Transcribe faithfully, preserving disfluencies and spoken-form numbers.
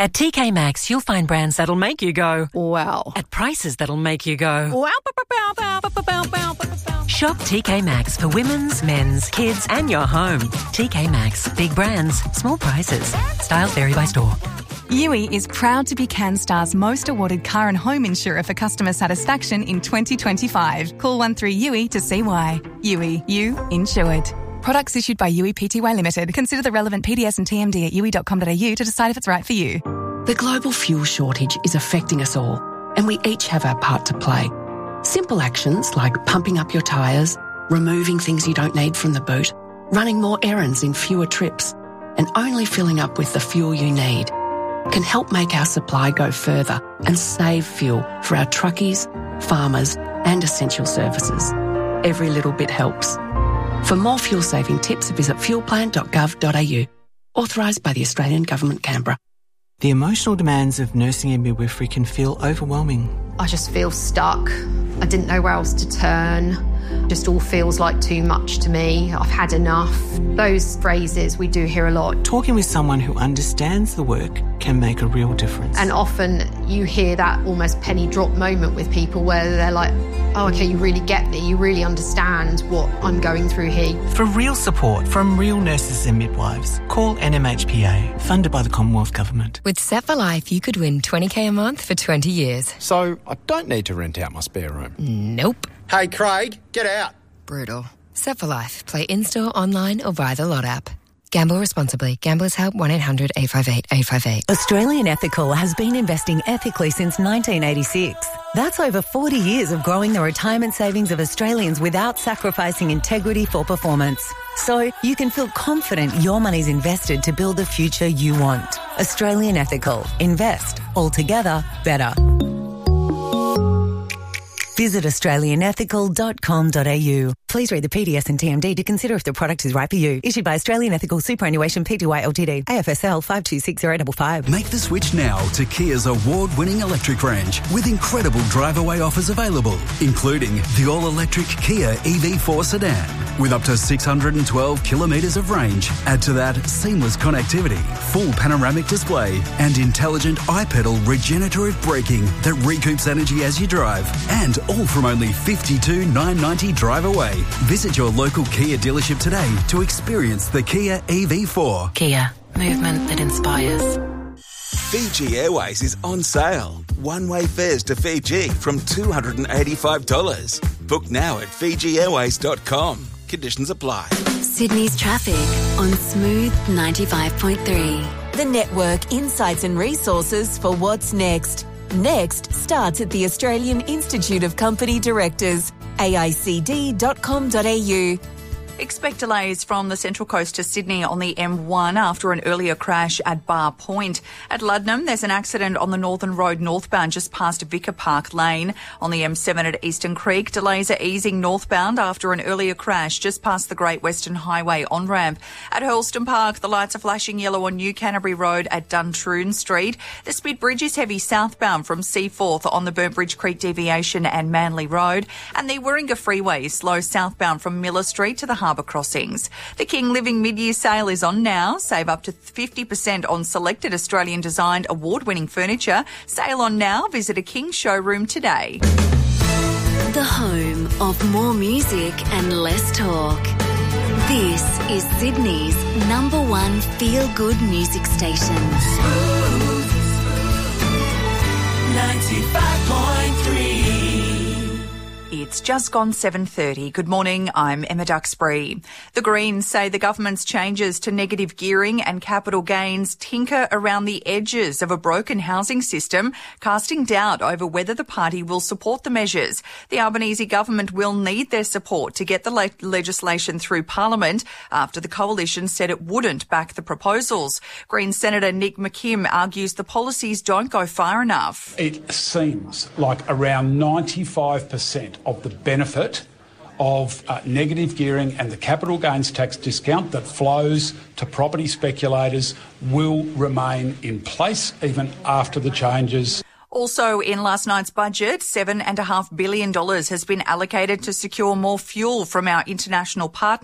At T K Maxx, you'll find brands that'll make you go, wow. At prices that'll make you go, wow. Bow, bow, bow, bow, bow, bow, bow. Shop T K Maxx for women's, men's, kids and your home. T K Maxx. Big brands, small prices. Styles vary by store. U I is proud to be CanStar's most awarded car and home insurer for customer satisfaction in twenty twenty-five. Call one three U I to see why. U I, you insured. Products issued by U I Pty Limited. Consider the relevant P D S and T M D at u i dot com dot a u to decide if it's right for you. The global fuel shortage is affecting us all, and we each have our part to play. Simple actions like pumping up your tyres, removing things you don't need from the boot, running more errands in fewer trips, and only filling up with the fuel you need can help make our supply go further and save fuel for our truckies, farmers, and essential services. Every little bit helps. For more fuel-saving tips, visit fuel plan dot gov dot a u. Authorised by the Australian Government, Canberra. The emotional demands of nursing and midwifery can feel overwhelming. I just feel stuck. I didn't know where else to turn. Just all feels like too much to me. I've had enough. Those phrases we do hear a lot. Talking with someone who understands the work can make a real difference. And often you hear that almost penny drop moment with people where they're like, oh, okay, you really get me. You really understand what I'm going through here. For real support from real nurses and midwives, call N M H P A, funded by the Commonwealth Government. With Set for Life, you could win twenty k a month for twenty years. So I don't need to rent out my spare room? Nope. Hey, Craig, get out. Brutal. Set for Life. Play in-store, online or via the Lot app. Gamble responsibly. Gamblers Help one eight hundred eight five eight eight five eight. Australian Ethical has been investing ethically since nineteen eighty-six. That's over forty years of growing the retirement savings of Australians without sacrificing integrity for performance. So you can feel confident your money's invested to build the future you want. Australian Ethical. Invest. Altogether better. Visit australian ethical dot com dot a u. Please read the P D S and T M D to consider if the product is right for you. Issued by Australian Ethical Superannuation Pty Ltd. A F S L five two six zero five five. Make the switch now to Kia's award-winning electric range with incredible drive-away offers available, including the all-electric Kia E V four sedan with up to six hundred twelve kilometres of range. Add to that seamless connectivity, full panoramic display and intelligent iPedal regenerative braking that recoups energy as you drive. And all from only fifty-two thousand nine hundred ninety dollars drive away. Visit your local Kia dealership today to experience the Kia E V four. Kia, movement that inspires. Fiji Airways is on sale. One-way fares to Fiji from two hundred eighty-five dollars. Book now at fiji airways dot com. Conditions apply. Sydney's traffic on Smooth ninety-five point three. The network insights and resources for what's next. Next starts at the Australian Institute of Company Directors, a i c d dot com dot a u. Expect delays from the Central Coast to Sydney on the M one after an earlier crash at Bar Point. At Luddenham, there's an accident on the Northern Road northbound just past Vicar Park Lane. On the M seven at Eastern Creek, delays are easing northbound after an earlier crash just past the Great Western Highway on-ramp. At Hurlston Park, the lights are flashing yellow on New Canterbury Road at Duntroon Street. The Spit Bridge is heavy southbound from Seaforth on the Burnbridge Creek deviation and Manly Road. And the Warringah Freeway is slow southbound from Miller Street to the Harbour crossings. The King Living mid-year sale is on now. Save up to fifty percent on selected Australian designed award-winning furniture. Sale on now. Visit a King showroom today. The home of more music and less talk. This is Sydney's number one feel-good music station. ninety-five point three. It's just gone seven thirty. Good morning, I'm Emma Duxbury. The Greens say the government's changes to negative gearing and capital gains tinker around the edges of a broken housing system, casting doubt over whether the party will support the measures. The Albanese government will need their support to get the le- legislation through Parliament after the coalition said it wouldn't back the proposals. Greens Senator Nick McKim argues the policies don't go far enough. It seems like around ninety-five percent of the benefit of uh, negative gearing and the capital gains tax discount that flows to property speculators will remain in place even after the changes. Also, in last night's budget, seven point five billion dollars has been allocated to secure more fuel from our international partners.